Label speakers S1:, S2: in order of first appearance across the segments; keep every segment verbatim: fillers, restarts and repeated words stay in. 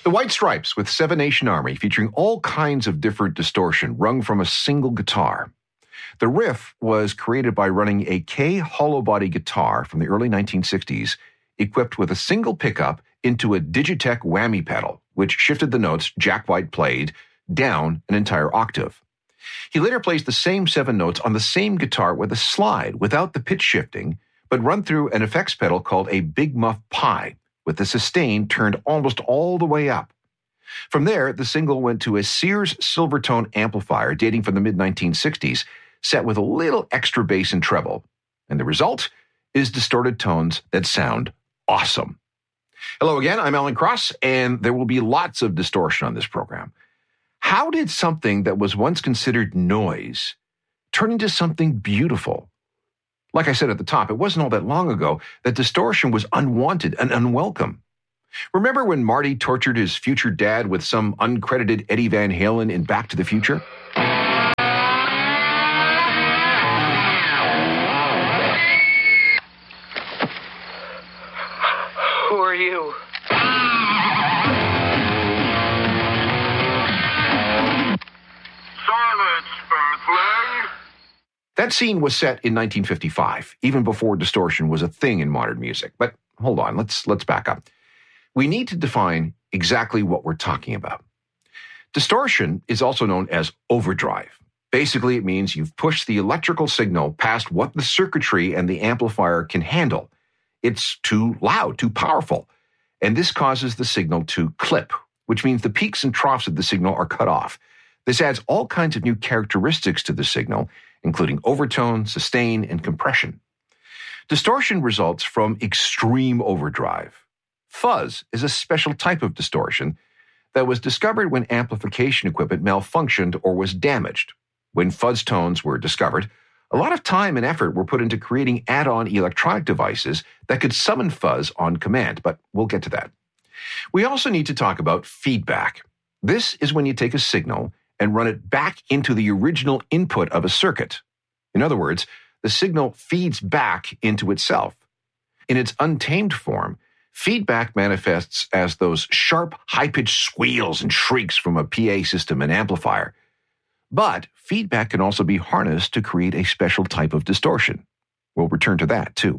S1: The White Stripes with Seven Nation Army, featuring all kinds of different distortion wrung from a single guitar. The riff was created by running a Kay hollow body guitar from the early nineteen sixties, equipped with a single pickup into a Digitech whammy pedal, which shifted the notes Jack White played down an entire octave. He later plays the same seven notes on the same guitar with a slide without the pitch shifting, but run through an effects pedal called a Big Muff Pi, with the sustain turned almost all the way up. From there, the single went to a Sears Silvertone amplifier dating from the mid nineteen sixties, set with a little extra bass and treble. And the result is distorted tones that sound awesome. Hello again, I'm Alan Cross, and there will be lots of distortion on this program. How did something that was once considered noise turn into something beautiful? Like I said at the top, it wasn't all that long ago that distortion was unwanted and unwelcome. Remember when Marty tortured his future dad with some uncredited Eddie Van Halen in Back to the Future?
S2: Who are you?
S1: That scene was set in nineteen fifty-five, even before distortion was a thing in modern music. But hold on, let's let's back up. We need to define exactly what we're talking about. Distortion is also known as overdrive. Basically, it means you've pushed the electrical signal past what the circuitry and the amplifier can handle. It's too loud, too powerful, and this causes the signal to clip, which means the peaks and troughs of the signal are cut off. This adds all kinds of new characteristics to the signal, including overtone, sustain, and compression. Distortion results from extreme overdrive. Fuzz is a special type of distortion that was discovered when amplification equipment malfunctioned or was damaged. When fuzz tones were discovered, a lot of time and effort were put into creating add-on electronic devices that could summon fuzz on command, but we'll get to that. We also need to talk about feedback. This is when you take a signal and run it back into the original input of a circuit. In other words, the signal feeds back into itself. In its untamed form, feedback manifests as those sharp, high-pitched squeals and shrieks from a P A system and amplifier. But feedback can also be harnessed to create a special type of distortion. We'll return to that, too.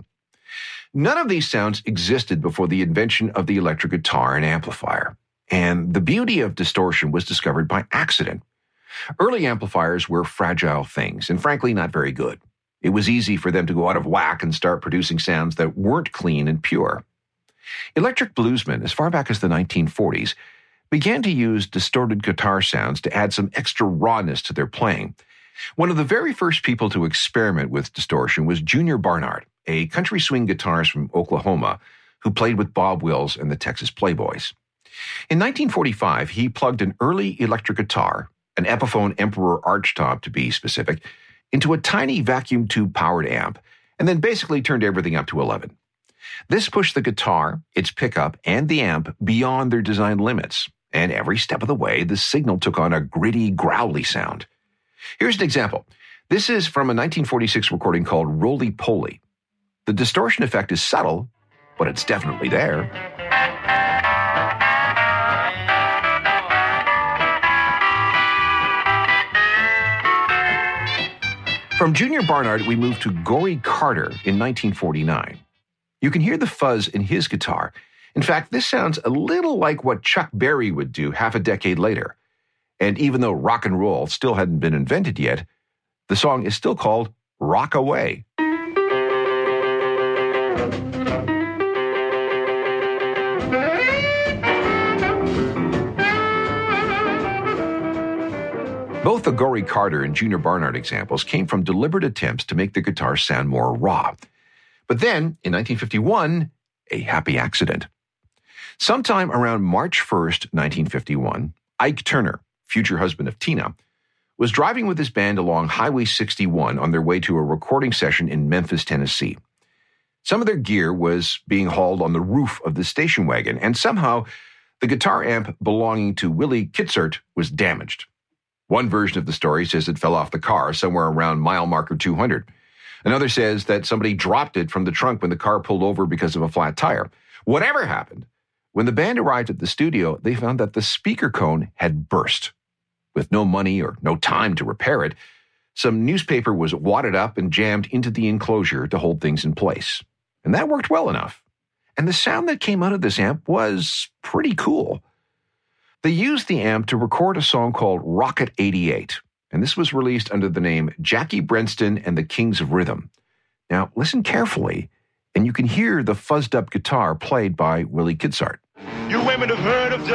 S1: None of these sounds existed before the invention of the electric guitar and amplifier. And the beauty of distortion was discovered by accident. Early amplifiers were fragile things, and frankly, not very good. It was easy for them to go out of whack and start producing sounds that weren't clean and pure. Electric bluesmen, as far back as the nineteen forties, began to use distorted guitar sounds to add some extra rawness to their playing. One of the very first people to experiment with distortion was Junior Barnard, a country swing guitarist from Oklahoma who played with Bob Wills and the Texas Playboys. In nineteen forty-five, he plugged an early electric guitar, an Epiphone Emperor Archtop to be specific, into a tiny vacuum tube-powered amp, and then basically turned everything up to eleven. This pushed the guitar, its pickup, and the amp beyond their design limits, and every step of the way, the signal took on a gritty, growly sound. Here's an example. This is from a nineteen forty-six recording called Roly Poly. The distortion effect is subtle, but it's definitely there. From Junior Barnard, we move to Gory Carter in nineteen forty-nine. You can hear the fuzz in his guitar. In fact, this sounds a little like what Chuck Berry would do half a decade later. And even though rock and roll still hadn't been invented yet, the song is still called Rock Away. Both the Gory Carter and Junior Barnard examples came from deliberate attempts to make the guitar sound more raw. But then, in nineteen fifty-one, a happy accident. Sometime around March first, nineteen fifty-one, Ike Turner, future husband of Tina, was driving with his band along Highway sixty-one on their way to a recording session in Memphis, Tennessee. Some of their gear was being hauled on the roof of the station wagon, and somehow the guitar amp belonging to Willie Kitzert was damaged. One version of the story says it fell off the car somewhere around mile marker two hundred. Another says that somebody dropped it from the trunk when the car pulled over because of a flat tire. Whatever happened, When the band arrived at the studio, they found that the speaker cone had burst. With no money or no time to repair it, some newspaper was wadded up and jammed into the enclosure to hold things in place. And that worked well enough. And the sound that came out of this amp was pretty cool. They used the amp to record a song called Rocket eighty-eight, and this was released under the name Jackie Brenston and the Kings of Rhythm. Now, listen carefully, and you can hear the fuzzed-up guitar played by Willie Kitsart.
S2: You women have heard of